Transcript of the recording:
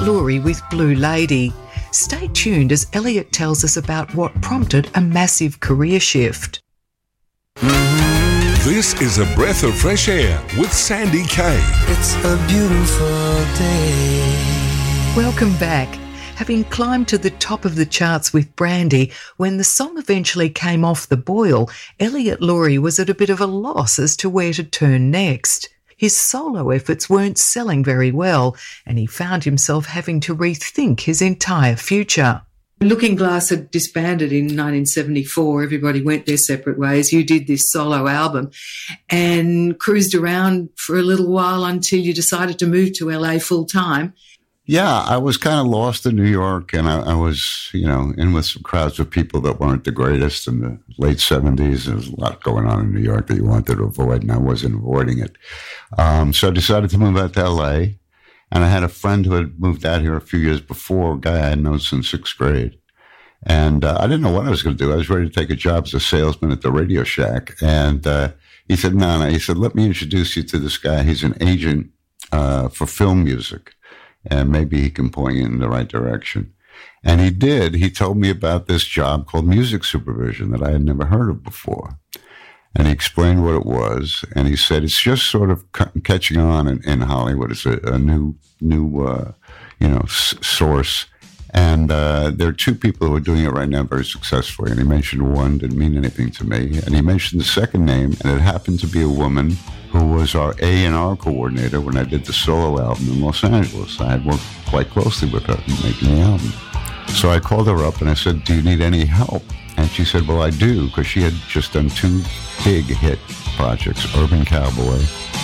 Lurie with Blue Lady. Stay tuned as Elliot tells us about what prompted a massive career shift. This is A Breath of Fresh Air with Sandy Kay. It's a beautiful day. Welcome back. Having climbed to the top of the charts with Brandy, when the song eventually came off the boil, Elliot Lurie was at a bit of a loss as to where to turn next. His solo efforts weren't selling very well, and he found himself having to rethink his entire future. Looking Glass had disbanded in 1974. Everybody went their separate ways. You did this solo album and cruised around for a little while until you decided to move to LA full time. Yeah, I was kind of lost in New York, and I was, in with some crowds of people that weren't the greatest in the late 70s. There was a lot going on in New York that you wanted to avoid, and I wasn't avoiding it. So I decided to move out to L.A., and I had a friend who had moved out here a few years before, a guy I had known since sixth grade. And I didn't know what I was going to do. I was ready to take a job as a salesman at the Radio Shack. And he said, no. He said, let me introduce you to this guy. He's an agent for film music. And maybe he can point you in the right direction. And he did. He told me about this job called music supervision that I had never heard of before. And he explained what it was. And he said, it's just sort of catching on in Hollywood. It's a new source. And there are two people who are doing it right now very successfully. And he mentioned one, didn't mean anything to me. And he mentioned the second name, and it happened to be a woman who was our A&R coordinator when I did the solo album in Los Angeles. I had worked quite closely with her in making the album. So I called her up and I said, do you need any help? And she said, well, I do, because she had just done two big hit projects, Urban Cowboy